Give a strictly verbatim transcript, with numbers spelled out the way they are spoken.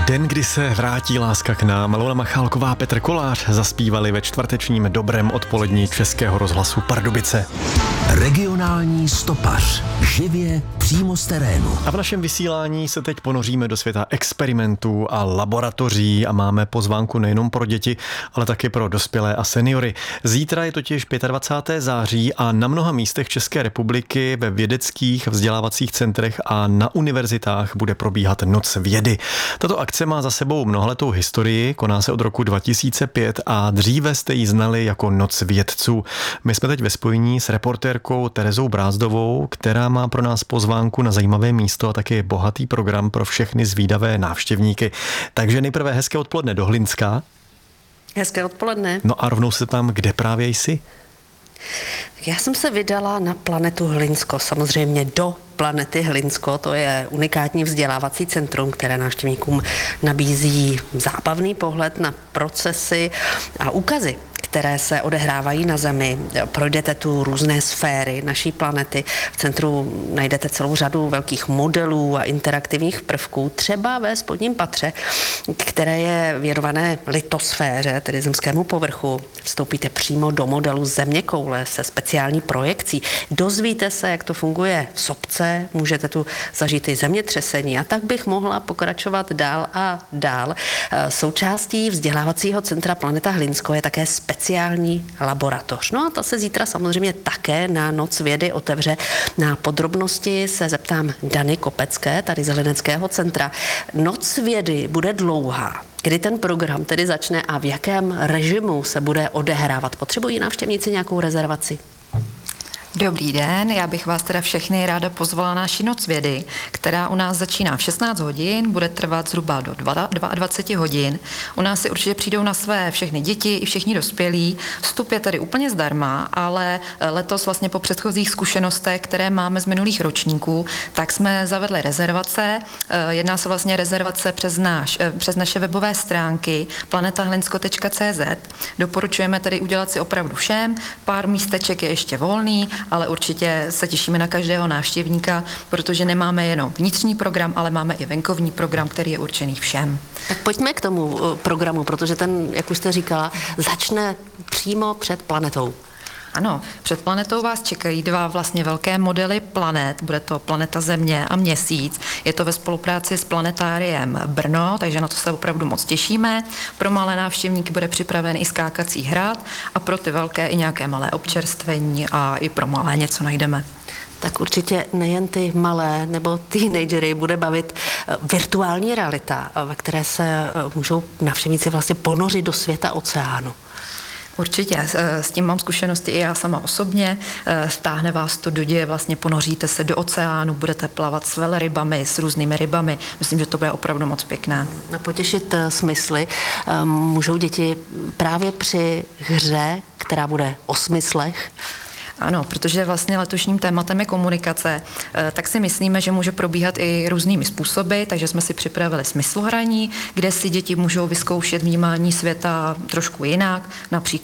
Den, kdy se vrátí láska k nám, Lona Machálková, Petr Kolář zaspívali ve čtvrtečním dobrém odpolední Českého rozhlasu Pardubice. Regionální stopař. Živě přímo z terénu. A v našem vysílání se teď ponoříme do světa experimentů a laboratoří a máme pozvánku nejenom pro děti, ale taky pro dospělé a seniory. Zítra je totiž dvacátého pátého září a na mnoha místech České republiky ve vědeckých vzdělávacích centrech a na univerzitách bude probíhat Noc vědy. Tato akce má za sebou mnohaletou historii, koná se od roku dva tisíce pět a dříve jste ji znali jako Noc vědců. My jsme teď ve spojení s reportérkou Terezou Brázdovou, která má pro nás pozvánku na zajímavé místo a taky bohatý program pro všechny zvídavé návštěvníky. Takže nejprve hezké odpoledne do Hlinska. Hezké odpoledne. No a rovnou se tam, kde právě jsi? Já jsem se vydala na planetu Hlinsko, samozřejmě do planety Hlinsko, to je unikátní vzdělávací centrum, které návštěvníkům nabízí zábavný pohled na procesy a úkazy, které se odehrávají na Zemi. Projdete tu různé sféry naší planety. V centru najdete celou řadu velkých modelů a interaktivních prvků, třeba ve spodním patře, které je věnované litosféře, tedy zemskému povrchu. Vstoupíte přímo do modelu zeměkoule se speciální projekcí. Dozvíte se, jak to funguje v sopce, můžete tu zažít i zemětřesení a tak bych mohla pokračovat dál a dál. Součástí vzdělávacího centra Planeta Hlinsko je také speciální laboratoř. No a ta se zítra samozřejmě také na Noc vědy otevře. Na podrobnosti se zeptám Dany Kopecké, tady z Hlineckého centra. Noc vědy bude dlouhá. Kdy ten program tedy začne a v jakém režimu se bude odehrávat? Potřebují návštěvníci nějakou rezervaci? Dobrý den, já bych vás teda všechny ráda pozvala na naši Noc vědy, která u nás začíná v šestnáct hodin, bude trvat zhruba do dvacet dva hodin. U nás si určitě přijdou na své všechny děti i všichni dospělí. Vstup je tady úplně zdarma, ale letos vlastně po předchozích zkušenostech, které máme z minulých ročníků, tak jsme zavedli rezervace. Jedná se vlastně rezervace přes, náš, přes naše webové stránky planeta hlinsko tečka cé zet. Doporučujeme tedy udělat si opravdu všem, pár místeček je ještě volný, ale určitě se těšíme na každého návštěvníka, protože nemáme jenom vnitřní program, ale máme i venkovní program, který je určený všem. Tak pojďme k tomu programu, protože ten, jak už jste říkala, začne přímo před planetou. Ano, před planetou vás čekají dva vlastně velké modely planet. Bude to planeta Země a Měsíc. Je to ve spolupráci s planetáriem Brno, takže na to se opravdu moc těšíme. Pro malé návštěvníky bude připraven i skákací hrad a pro ty velké i nějaké malé občerstvení a i pro malé něco najdeme. Tak určitě nejen ty malé nebo teenagery bude bavit virtuální realita, ve které se můžou návštěvníci vlastně ponořit do světa oceánu. Určitě, s tím mám zkušenosti i já sama osobně. Stáhne vás to do děje, vlastně ponoříte se do oceánu, budete plavat s velrybami, s různými rybami. Myslím, že to bude opravdu moc pěkné. Na potěšit smysly můžou děti právě při hře, která bude o smyslech. Ano, protože vlastně letošním tématem je komunikace, tak si myslíme, že může probíhat i různými způsoby, takže jsme si připravili smyslohraní, kde si děti můžou vyzkoušet vnímání světa trošku jinak, například